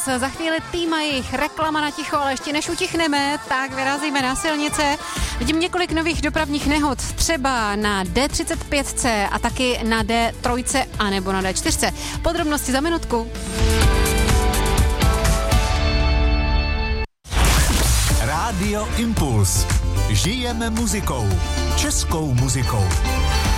za chvíli týma jejich reklama na ticho, ale ještě než utichneme, tak vyrazíme na silnice. Vidím několik nových dopravních nehod, třeba na D35C a taky na D3 anebo na D4. Podrobnosti za minutku. Rádio Impuls. Žijeme muzikou. Českou muzikou.